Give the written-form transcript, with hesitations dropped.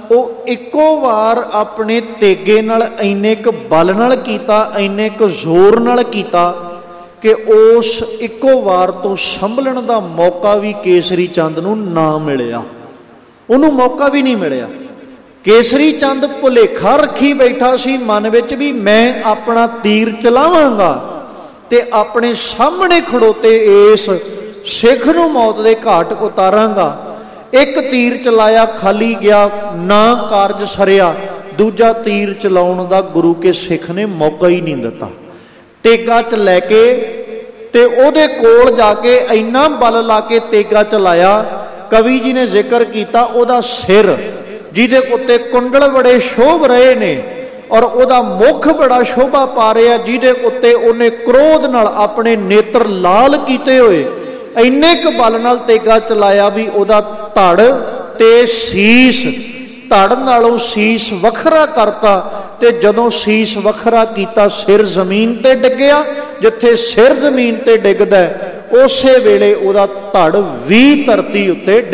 ਉਹ ਇੱਕੋ ਵਾਰ ਆਪਣੇ ਤੇਗੇ ਨਾਲ ਇੰਨੇ ਕੁ ਬਲ ਨਾਲ ਕੀਤਾ, ਇੰਨੇ ਕੁ ਜ਼ੋਰ ਨਾਲ ਕੀਤਾ ਕਿ ਉਸ ਇੱਕੋ ਵਾਰ ਤੋਂ ਸੰਭਲਣ ਦਾ ਮੌਕਾ ਵੀ ਕੇਸਰੀ ਚੰਦ ਨੂੰ ਨਾ ਮਿਲਿਆ। ਉਹਨੂੰ ਮੌਕਾ ਵੀ ਨਹੀਂ ਮਿਲਿਆ। ਕੇਸਰੀ ਚੰਦ ਭੁਲੇਖਾ ਰੱਖੀ ਬੈਠਾ ਸੀ ਮਨ ਵਿੱਚ ਵੀ ਮੈਂ ਆਪਣਾ ਤੀਰ ਚਲਾਵਾਂਗਾ ਤੇ ਆਪਣੇ ਸਾਹਮਣੇ ਖੜੋਤੇ ਇਸ ਸਿੱਖ ਨੂੰ ਮੌਤ ਦੇ ਘਾਟ ਉਤਾਰਾਂਗਾ। ਇੱਕ ਤੀਰ ਚਲਾਇਆ, ਖਾਲੀ ਗਿਆ, ਨਾ ਕਾਰਜ ਸਰਿਆ। ਦੂਜਾ ਤੀਰ ਚਲਾਉਣ ਦਾ ਗੁਰੂ ਕੇ ਸਿੱਖ ਨੇ ਮੌਕਾ ਹੀ ਨਹੀਂ ਦਿੱਤਾ। ਤੇਗਾ 'ਚ ਲੈ ਕੇ ਤੇ ਉਹਦੇ ਕੋਲ ਜਾ ਕੇ ਇੰਨਾ ਬਲ ਲਾ ਕੇ ਤੇਗਾ ਚਲਾਇਆ। ਕਵੀ ਜੀ ਨੇ ਜ਼ਿਕਰ ਕੀਤਾ ਉਹਦਾ ਸਿਰ, ਜਿਹਦੇ ਉੱਤੇ ਕੁੰਡਲ ਬੜੇ ਸ਼ੋਭ ਰਹੇ ਨੇ, ਔਰ ਉਹਦਾ ਮੁੱਖ ਬੜਾ ਸ਼ੋਭਾ ਪਾ ਰਿਹਾ, ਜਿਹਦੇ ਉੱਤੇ ਉਹਨੇ ਕ੍ਰੋਧ ਨਾਲ ਆਪਣੇ ਨੇਤਰ ਲਾਲ ਕੀਤੇ ਹੋਏ ਇੰਨੇ ਕੁ ਬਲ ਨਾਲ ਤੇਗਾ ਚਲਾਇਆ ਵੀ ਉਹਦਾ ਧੜ ਤੇ ਸੀਸ, ਧੜ ਨਾਲੋਂ ਸੀਸ ਵੱਖਰਾ ਕਰਤਾ। ਤੇ ਜਦੋਂ ਸੀਸ ਵੱਖਰਾ ਕੀਤਾ, ਸਿਰ ਜ਼ਮੀਨ ਤੇ ਡਿੱਗਿਆ। ਜਿੱਥੇ ਸਿਰ ਜ਼ਮੀਨ ਤੇ ਡਿੱਗਦਾ ਉਸੇ ਵੇਲੇ ਉਹਦਾ ਧੜ ਵੀ ਧਰਤੀ ਉੱਤੇ